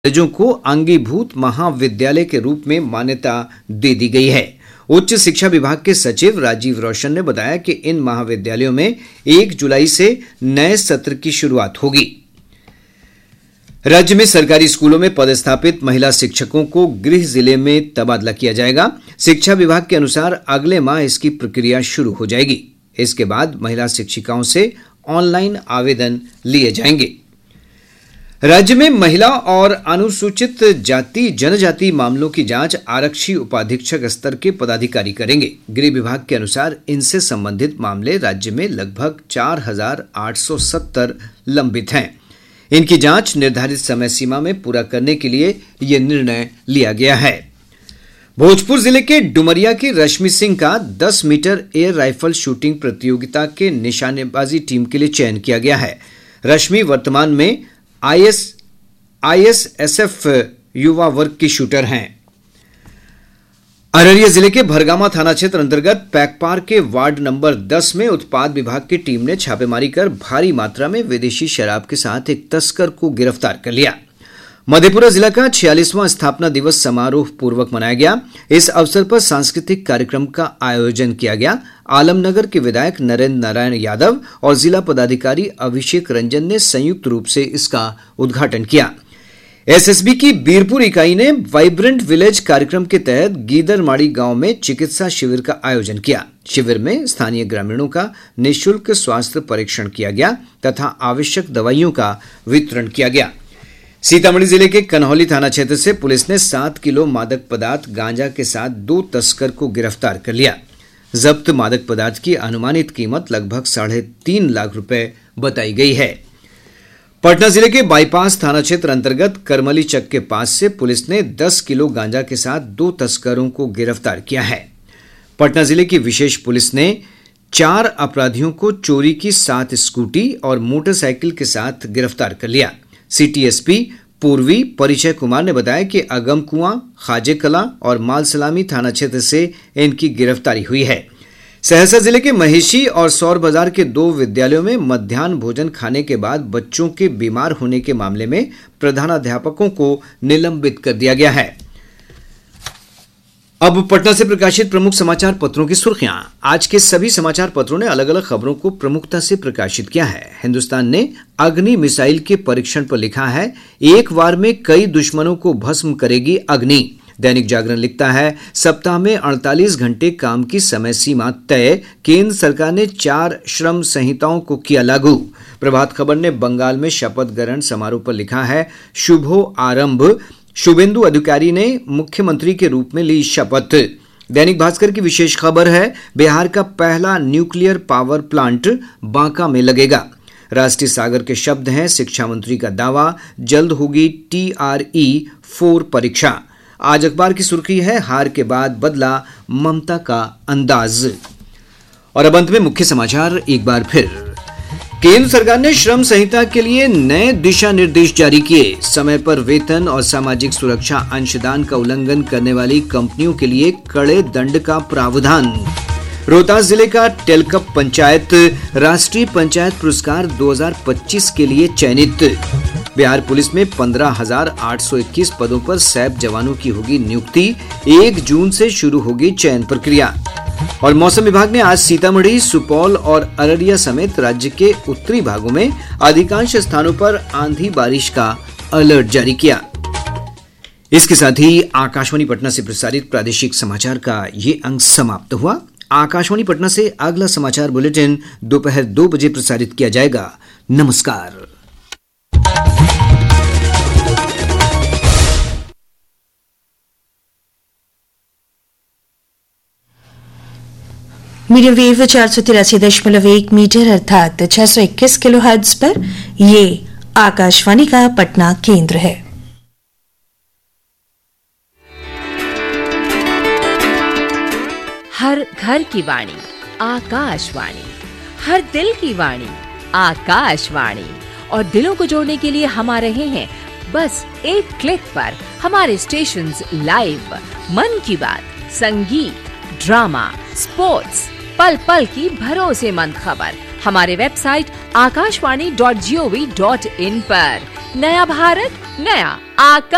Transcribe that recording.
कॉलेजों को अंगीभूत महाविद्यालय के रूप में मान्यता दे दी गई है। उच्च शिक्षा विभाग के सचिव राजीव रोशन ने बताया कि इन महाविद्यालयों में 1 जुलाई से नए सत्र की शुरुआत होगी। राज्य में सरकारी स्कूलों में पदस्थापित महिला शिक्षकों को गृह जिले में तबादला किया जाएगा। शिक्षा विभाग के अनुसार अगले माह इसकी प्रक्रिया शुरू हो जाएगी। इसके बाद महिला शिक्षिकाओं से ऑनलाइन आवेदन लिए जाएंगे। राज्य में महिला और अनुसूचित जाति जनजाति मामलों की जांच आरक्षी उपाधीक्षक स्तर के पदाधिकारी करेंगे। गृह विभाग के अनुसार इनसे संबंधित मामले राज्य में लगभग 4,870 लंबित हैं। इनकी जांच निर्धारित समय सीमा में पूरा करने के लिए यह निर्णय लिया गया है। भोजपुर जिले के डुमरिया की रश्मि सिंह का 10 मीटर एयर राइफल शूटिंग प्रतियोगिता के निशानेबाजी टीम के लिए चयन किया गया है। रश्मि वर्तमान में ISSF युवा वर्ग की शूटर हैं। अररिया जिले के भरगामा थाना क्षेत्र अंतर्गत पैकपार के वार्ड नंबर 10 में उत्पाद विभाग की टीम ने छापेमारी कर भारी मात्रा में विदेशी शराब के साथ एक तस्कर को गिरफ्तार कर लिया। मधेपुरा जिला का 46वां स्थापना दिवस समारोह पूर्वक मनाया गया। इस अवसर पर सांस्कृतिक कार्यक्रम का आयोजन किया गया। आलमनगर के विधायक नरेंद्र नारायण यादव और जिला पदाधिकारी अभिषेक रंजन ने संयुक्त रूप से इसका उद्घाटन किया। एसएसबी की बीरपुर इकाई ने वाइब्रेंट विलेज कार्यक्रम के तहत गीदरमाड़ी गांव में चिकित्सा शिविर का आयोजन किया। शिविर में स्थानीय ग्रामीणों का निःशुल्क स्वास्थ्य परीक्षण किया गया तथा आवश्यक दवाइयों का वितरण किया गया। सीतामढ़ी जिले के कन्हौली थाना क्षेत्र से पुलिस ने 7 किलो मादक पदार्थ गांजा के साथ 2 तस्कर को गिरफ्तार कर लिया। जब्त मादक पदार्थ की अनुमानित कीमत लगभग 3.5 लाख रुपए बताई गई है। पटना जिले के बाईपास थाना क्षेत्र अंतर्गत करमली चक के पास से पुलिस ने 10 किलो गांजा के साथ 2 तस्करों को गिरफ्तार किया है। पटना जिले की विशेष पुलिस ने 4 अपराधियों को चोरी की 7 स्कूटी और मोटरसाइकिल के साथ गिरफ्तार कर लिया। सिटी एसपी पूर्वी परिचय कुमार ने बताया कि अगमकुआं, खाजेकला और मालसलामी थाना क्षेत्र से इनकी गिरफ्तारी हुई है। सहरसा जिले के महेशी और सौर बाजार के 2 विद्यालयों में मध्याह्न भोजन खाने के बाद बच्चों के बीमार होने के मामले में प्रधानाध्यापकों को निलंबित कर दिया गया है। अब पटना से प्रकाशित प्रमुख समाचार पत्रों की सुर्खियां। आज के सभी समाचार पत्रों ने अलग अलग खबरों को प्रमुखता से प्रकाशित किया है। हिंदुस्तान ने अग्नि मिसाइल के परीक्षण पर लिखा है, एक वार में कई दुश्मनों को भस्म करेगी अग्नि। दैनिक जागरण लिखता है, सप्ताह में 48 घंटे काम की समय सीमा तय, केंद्र सरकार ने 4 श्रम संहिताओं को किया लागू। प्रभात खबर ने बंगाल में शपथ ग्रहण समारोह पर लिखा है, शुभो आरंभ, शुभेंदु अधिकारी ने मुख्यमंत्री के रूप में ली शपथ। दैनिक भास्कर की विशेष खबर है, बिहार का पहला न्यूक्लियर पावर प्लांट बांका में लगेगा। राष्ट्रीय सागर के शब्द हैं, शिक्षा मंत्री का दावा, जल्द होगी TRE 4 परीक्षा। आज अखबार की सुर्खी है, हार के बाद बदला ममता का अंदाज। और अब अंत में मुख्य समाचार एक बार फिर। केंद्र सरकार ने श्रम संहिता के लिए नए दिशा निर्देश जारी किए। समय पर वेतन और सामाजिक सुरक्षा अंशदान का उल्लंघन करने वाली कंपनियों के लिए कड़े दंड का प्रावधान। रोहतास जिले का टेलकप पंचायत राष्ट्रीय पंचायत पुरस्कार 2025 के लिए चयनित। बिहार पुलिस में 15,821 पदों पर सैप जवानों की होगी नियुक्ति। 1 जून से शुरू होगी चयन प्रक्रिया। और मौसम विभाग ने आज सीतामढ़ी, सुपौल और अररिया समेत राज्य के उत्तरी भागों में अधिकांश स्थानों पर आंधी बारिश का अलर्ट जारी किया। इसके साथ ही आकाशवाणी पटना से प्रसारित प्रादेशिक समाचार का ये अंक समाप्त हुआ। आकाशवाणी पटना से अगला समाचार बुलेटिन दोपहर 2 बजे प्रसारित किया जाएगा। नमस्कार। मीडियम वेव 483.1 मीटर अर्थात 621 किलोहर्ट्ज पर ये आकाशवाणी का पटना केंद्र है। हर घर की वाणी आकाशवाणी, हर दिल की वाणी आकाशवाणी। और दिलों को जोड़ने के लिए हम आ रहे हैं बस एक क्लिक पर। हमारे स्टेशंस लाइव, मन की बात, संगीत, ड्रामा, स्पोर्ट्स, पल पल की भरोसेमंद खबर हमारे वेबसाइट akashwani.gov.in पर। नया भारत, नया आकाश।